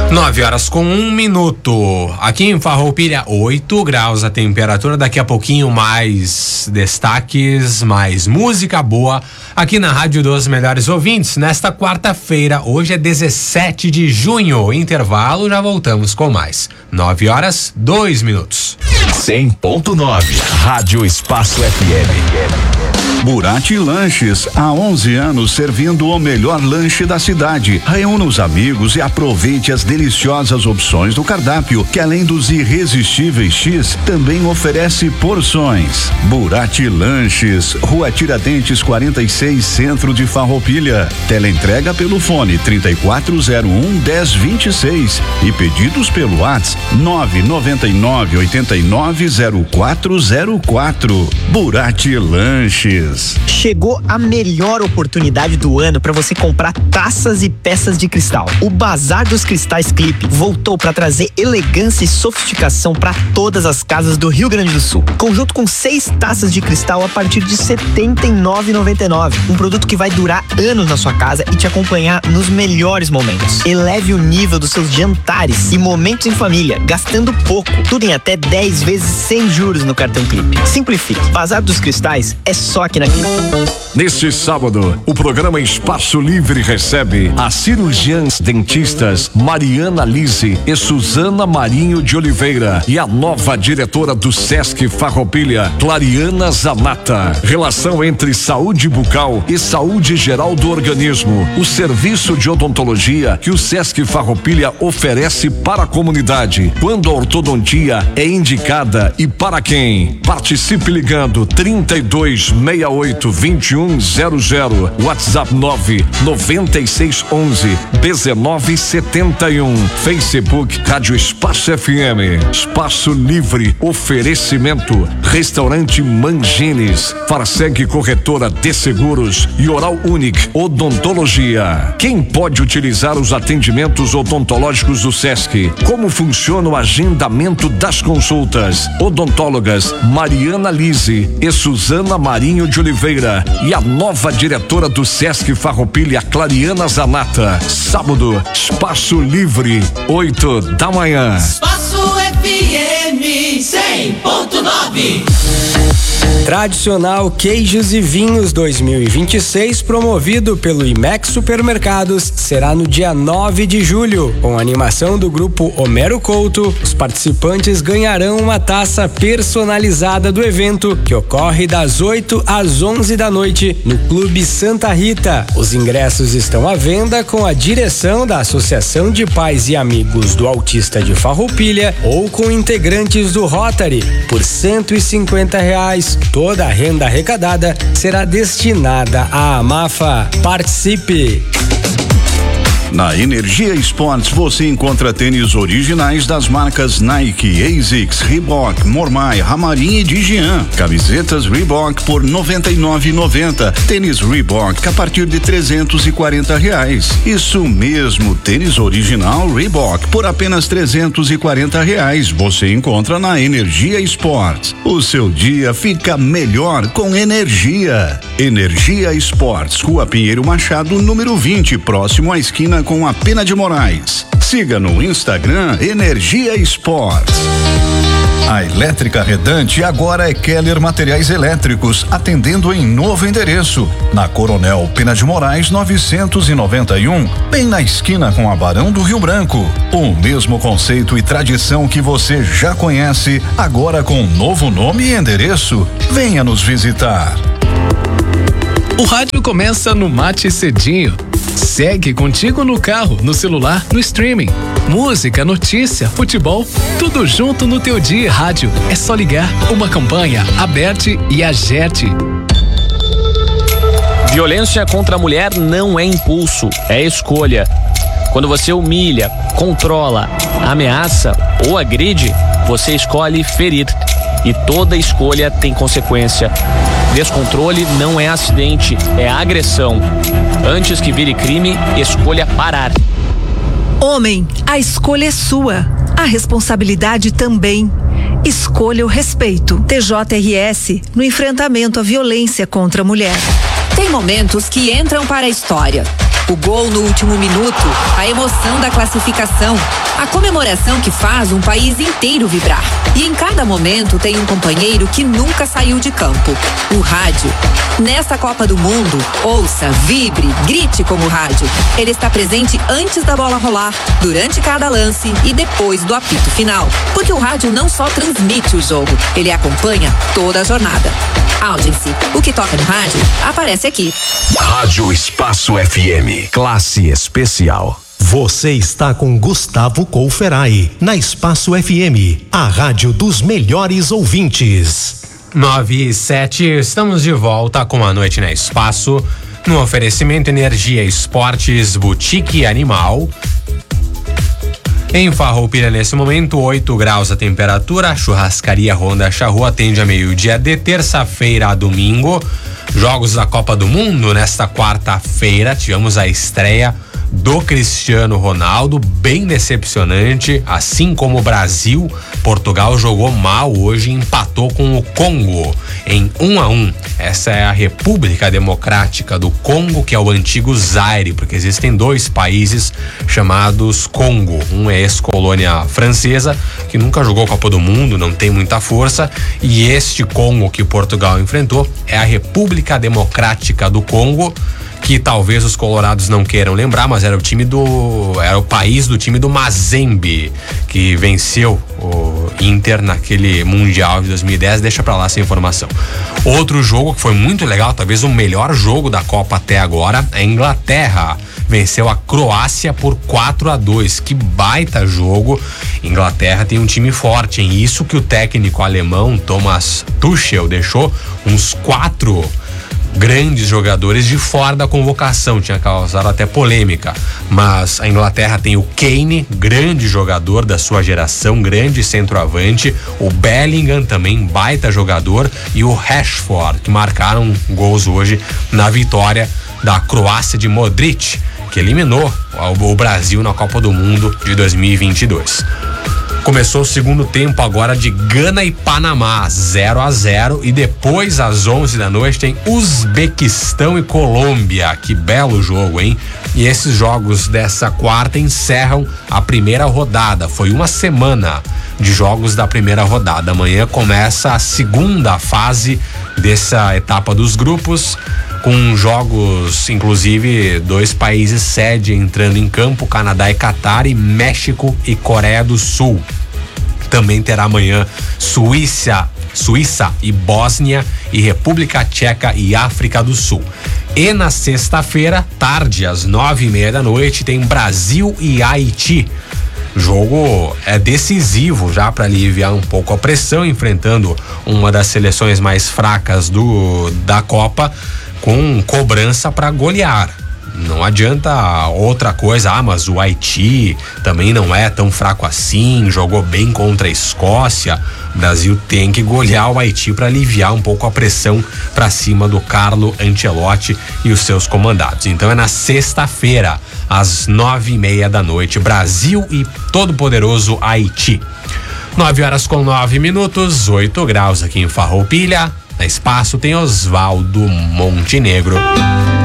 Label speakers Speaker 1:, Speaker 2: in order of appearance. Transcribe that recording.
Speaker 1: 9h01. Aqui em Farroupilha, 8 graus a temperatura. Daqui a pouquinho mais destaques, mais música boa aqui na Rádio dos Melhores Ouvintes. Nesta quarta-feira, hoje é 17 de junho. Intervalo, já voltamos com mais. 9h02.
Speaker 2: 100.9 Rádio Espaço FM.
Speaker 3: Burati Lanches, há 11 anos servindo o melhor lanche da cidade. Reúna os amigos e aproveite as deliciosas opções do cardápio, que além dos irresistíveis X, também oferece porções. Burati Lanches, Rua Tiradentes 46, centro de Farroupilha. Teleentrega pelo fone 3401-1026 e pedidos pelo WhatsApp 999-890404. Burati Lanches.
Speaker 4: Chegou a melhor oportunidade do ano para você comprar taças e peças de cristal. O Bazar dos Cristais Clipe voltou para trazer elegância e sofisticação para todas as casas do Rio Grande do Sul. Conjunto com 6 taças de cristal a partir de R$ 79,99. Um produto que vai durar anos na sua casa e te acompanhar nos melhores momentos. Eleve o nível dos seus jantares e momentos em família, gastando pouco. Tudo em até 10 vezes sem juros no cartão Clipe. Simplifique. Bazar dos Cristais é só aqui na Clipe.
Speaker 2: Neste sábado, o programa Espaço Livre recebe as cirurgiãs dentistas Mariana Lise e Suzana Marinho de Oliveira e a nova diretora do Sesc Farroupilha, Clariana Zanata. Relação entre saúde bucal e saúde geral do organismo. O serviço de odontologia que o Sesc Farroupilha oferece para a comunidade. Quando a ortodontia é indicada e para quem? Participe ligando 3268-2100, WhatsApp 99611-1971, Facebook Rádio Espaço FM, Espaço Livre, oferecimento, Restaurante Mangines, Farseg Corretora de Seguros e Oral Unique Odontologia. Quem pode utilizar os atendimentos odontológicos do Sesc? Como funciona o agendamento das consultas? Odontólogas Mariana Lise e Suzana Marinho de Oliveira e a nova diretora do Sesc Farroupilha, Clariana Zanata. Sábado, Espaço Livre, 8 da manhã.
Speaker 5: Espaço FM 100.9.
Speaker 6: Tradicional Queijos e Vinhos 2026, promovido pelo IMEX Supermercados, será no dia 9 de julho. Com a animação do grupo Homero Couto, os participantes ganharão uma taça personalizada do evento, que ocorre das 8 às 11 da noite no Clube Santa Rita. Os ingressos estão à venda com a direção da Associação de Pais e Amigos do Autista de Farroupilha ou com integrantes do Rotary por R$150. Toda a renda arrecadada será destinada à AMAFA. Participe!
Speaker 3: Na Energia Esportes você encontra tênis originais das marcas Nike, ASICS, Reebok, Mormai, Ramarim e Digian. Camisetas Reebok por R$ 99,90. Tênis Reebok a partir de R$340. Isso mesmo, tênis original Reebok por apenas R$340. Você encontra na Energia Esportes. O seu dia fica melhor com energia. Energia Esportes, Rua Pinheiro Machado, número 20, próximo à esquina com a Pena de Moraes. Siga no Instagram Energia Esportes. A Elétrica Redante agora é Keller Materiais Elétricos, atendendo em novo endereço, na Coronel Pena de Moraes 991, bem na esquina com a Barão do Rio Branco. O mesmo conceito e tradição que você já conhece, agora com novo nome e endereço. Venha nos visitar.
Speaker 7: O rádio começa no Mate Cedinho. Segue contigo no carro, no celular, no streaming. Música, notícia, futebol, tudo junto no teu dia. Rádio, é só ligar. Uma campanha, Aberte e Agerte.
Speaker 8: Violência contra a mulher não é impulso, é escolha. Quando você humilha, controla, ameaça ou agride, você escolhe ferir. E toda escolha tem consequência. Descontrole não é acidente, é agressão. Antes que vire crime, escolha parar.
Speaker 9: Homem, a escolha é sua. A responsabilidade também. Escolha o respeito. TJRS no enfrentamento à violência contra a mulher.
Speaker 10: Tem momentos que entram para a história. O gol no último minuto, a emoção da classificação, a comemoração que faz um país inteiro vibrar. E em cada momento tem um companheiro que nunca saiu de campo, o rádio. Nesta Copa do Mundo, ouça, vibre, grite como o rádio. Ele está presente antes da bola rolar, durante cada lance e depois do apito final. Porque o rádio não só transmite o jogo, ele acompanha toda a jornada. Audience, o que toca no rádio, aparece aqui.
Speaker 2: Rádio Espaço FM, classe especial.
Speaker 11: Você está com Gustavo Couferai, na Espaço FM, a rádio dos melhores ouvintes.
Speaker 1: 9 e 7, estamos de volta com a Noite na Espaço, no oferecimento Energia Esportes Boutique Animal. Em Farroupilha, nesse momento, 8 graus a temperatura. A churrascaria Ronda Charrua atende a meio-dia de terça-feira a domingo. Jogos da Copa do Mundo, nesta quarta-feira, tivemos a estreia do Cristiano Ronaldo, bem decepcionante, assim como o Brasil. Portugal jogou mal hoje, empatou com o Congo em 1-1. Essa é a República Democrática do Congo, que é o antigo Zaire, porque existem 2 países chamados Congo. Um é ex-colônia francesa, que nunca jogou Copa do Mundo, não tem muita força, e este Congo que Portugal enfrentou é a República Democrática do Congo, que talvez os colorados não queiram lembrar, mas era o país do time do Mazembe, que venceu o Inter naquele Mundial de 2010. Deixa pra lá essa informação. Outro jogo que foi muito legal, talvez o melhor jogo da Copa até agora, a Inglaterra venceu a Croácia por 4-2. Que baita jogo. Inglaterra tem um time forte, hein? Isso que o técnico alemão Thomas Tuchel deixou uns 4 grandes jogadores de fora da convocação, tinha causado até polêmica, mas a Inglaterra tem o Kane, grande jogador da sua geração, grande centroavante, o Bellingham também, baita jogador, e o Rashford, que marcaram gols hoje na vitória da Croácia de Modric, que eliminou o Brasil na Copa do Mundo de 2022. Começou o segundo tempo agora de Gana e Panamá, 0-0, e depois às 11 da noite tem Uzbequistão e Colômbia. Que belo jogo, hein? E esses jogos dessa quarta encerram a primeira rodada. Foi uma semana de jogos da primeira rodada. Amanhã começa a segunda fase dessa etapa dos grupos, com jogos, inclusive 2 países sede entrando em campo, Canadá e Catar, e México e Coreia do Sul. Também terá amanhã Suíça e Bósnia, e República Tcheca e África do Sul. E na sexta-feira, tarde, às 9:30 da noite, tem Brasil e Haiti. O jogo é decisivo já para aliviar um pouco a pressão, enfrentando uma das seleções mais fracas da Copa, com cobrança para golear. Não adianta outra coisa, mas o Haiti também não é tão fraco assim, jogou bem contra a Escócia. O Brasil tem que golear o Haiti para aliviar um pouco a pressão para cima do Carlo Ancelotti e os seus comandados. Então é na sexta-feira, às 9:30 da noite, Brasil e todo poderoso Haiti. 9:09, 8 graus aqui em Farroupilha. Na Espaço tem Oswaldo Montenegro.